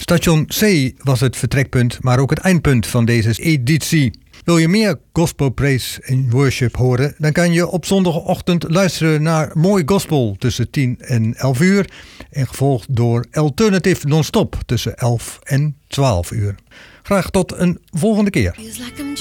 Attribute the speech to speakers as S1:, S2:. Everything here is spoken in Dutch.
S1: Station C was het vertrekpunt, maar ook het eindpunt van deze editie. Wil je meer gospel praise en worship horen, dan kan je op zondagochtend luisteren naar Mooi Gospel tussen 10 en 11 uur. En gevolgd door Alternative Non-Stop tussen 11 en 12 uur. Graag tot een volgende keer.